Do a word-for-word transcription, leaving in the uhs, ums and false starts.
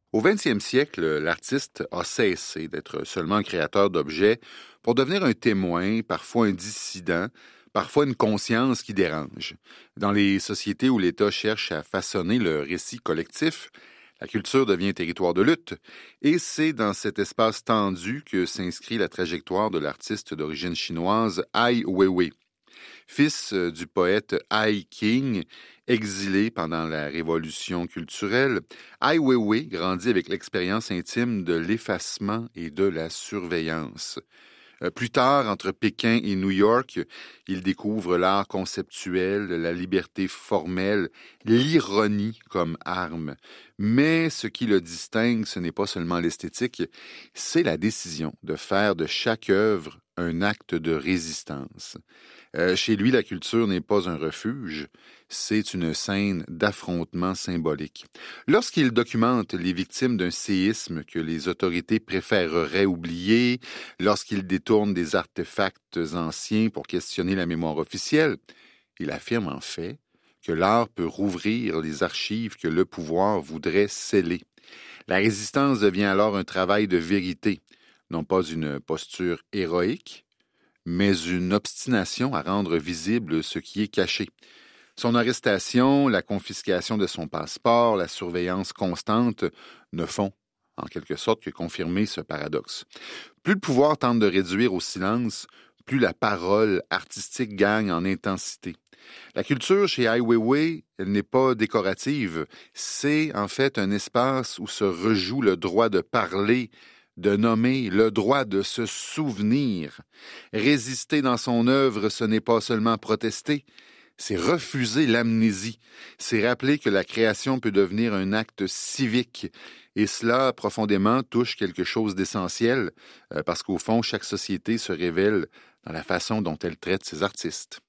Au vingtième siècle, l'artiste a cessé d'être seulement un créateur d'objets pour devenir un témoin, parfois un dissident, parfois une conscience qui dérange. Dans les sociétés où l'État cherche à façonner le récit collectif, la culture devient territoire de lutte, et c'est dans cet espace tendu que s'inscrit la trajectoire de l'artiste d'origine chinoise Ai Weiwei. Fils du poète Ai Qing, exilé pendant la révolution culturelle, Ai Weiwei grandit avec l'expérience intime de l'effacement et de la surveillance. Plus tard, entre Pékin et New York, il découvre l'art conceptuel, la liberté formelle, l'ironie comme arme. Mais ce qui le distingue, ce n'est pas seulement l'esthétique, c'est la décision de faire de chaque œuvre un acte de résistance. Euh, chez lui, la culture n'est pas un refuge, c'est une scène d'affrontement symbolique. Lorsqu'il documente les victimes d'un séisme que les autorités préféreraient oublier, lorsqu'il détourne des artefacts anciens pour questionner la mémoire officielle, il affirme en fait que l'art peut rouvrir les archives que le pouvoir voudrait sceller. La résistance devient alors un travail de vérité, non pas une posture héroïque, mais une obstination à rendre visible ce qui est caché. Son arrestation, la confiscation de son passeport, la surveillance constante ne font, en quelque sorte, que confirmer ce paradoxe. Plus le pouvoir tente de réduire au silence, plus la parole artistique gagne en intensité. La culture chez Ai Weiwei, elle n'est pas décorative. C'est en fait un espace où se rejoue le droit de parler, de nommer, le droit de se souvenir. Résister dans son œuvre, ce n'est pas seulement protester, c'est refuser l'amnésie. C'est rappeler que la création peut devenir un acte civique. Et cela, profondément, touche quelque chose d'essentiel, euh, parce qu'au fond, chaque société se révèle dans la façon dont elle traite ses artistes.